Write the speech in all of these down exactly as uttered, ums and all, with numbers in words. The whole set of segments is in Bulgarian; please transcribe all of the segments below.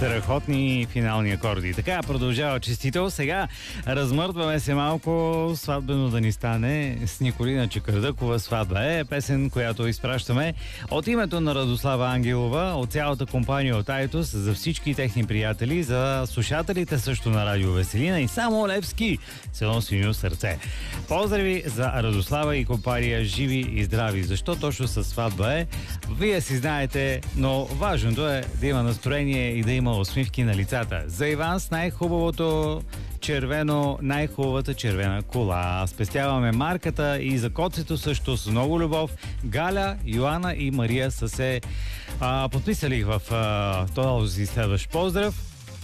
Страхотни финални акорди. Така продължава честител. Сега размърдваме се малко сватбено да ни стане с Николина Чакърдъкова. Сватба е песен, която изпращаме от името на Радослава Ангелова, от цялата компания от Айтос, за всички техни приятели, за слушателите също на Радио Веселина и само Левски с едно синьо сърце. Поздрави за Радослава и компания, живи и здрави. Защо точно с сватба е? Вие си знаете, но важното е да има настроение и да има усмивки на лицата. За Иван с най-хубавото червено, най-хубавата червена кола. Спестяваме марката и за котцето също с много любов. Галя, Йоана и Мария са се а, подписали в а, този следващ поздрав.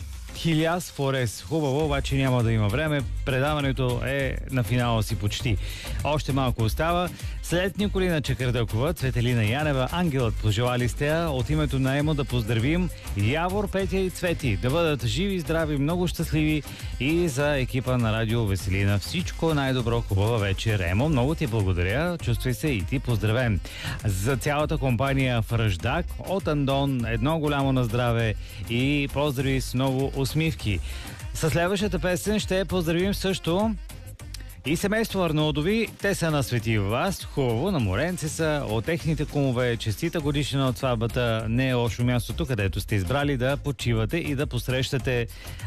Хилиас Форес. Хубаво, обаче няма да има време. Предаването е на финала си почти. Още малко остава. След Николина Чакърдъкова, Цветелина Янева, Ангелът пожелали сте от името на Емо да поздравим Явор, Петя и Цвети. Да бъдат живи, здрави, много щастливи и за екипа на Радио Веселина. Всичко най-добро, хубава вечер. Емо, много ти благодаря. Чувствай се и ти поздравен. За цялата компания в Ръждак от Андон едно голямо на здраве и поздрави с много усмивки. Със следващата песен ще поздравим също и семейство Арнолдови. Те са на Свети вас. Хубаво, на Моренци са. От техните кумове честита годишнина от сватбата. Не е лошо мястото, където сте избрали да почивате и да посрещате,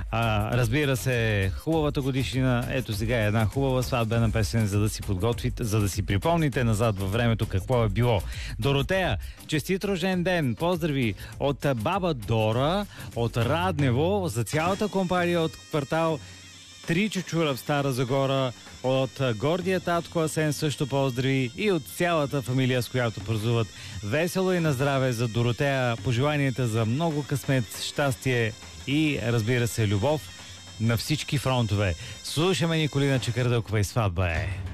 а, разбира се, хубавата годишнина. Ето сега е една хубава сватбена песен, за да си подготвите, за да си припомните назад във времето какво е било. Доротея, честит рожден ден. Поздрави от баба Дора, от Раднево, за цялата компания от квартал Три Чучура в Стара Загора, от гордия татко Асен също поздрави и от цялата фамилия, с която празнуват. Весело и на здраве за Доротея, пожеланията за много късмет, щастие и, разбира се, любов на всички фронтове. Слушаме Николина Чакърдъкова и сватба е.